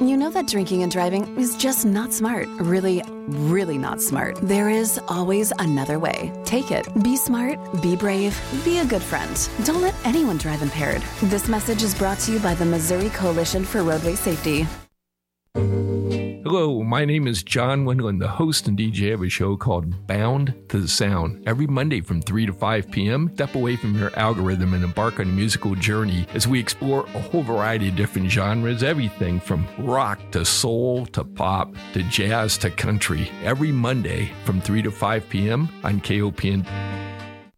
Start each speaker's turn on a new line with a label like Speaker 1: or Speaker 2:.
Speaker 1: You know that drinking and driving is just not smart. Really, really not smart. There is always another way. Take it. Be smart, be brave, be a good friend. Don't let anyone drive impaired. This message is brought to you by the Missouri Coalition for Roadway Safety.
Speaker 2: Hello, my name is John Wendland, the host and DJ of a show called Bound to the Sound. Every Monday from 3 to 5 p.m., step away from your algorithm and embark on a musical journey as we explore a whole variety of different genres, everything from rock to soul to pop to jazz to country. Every Monday from 3 to 5 p.m. on KOPN.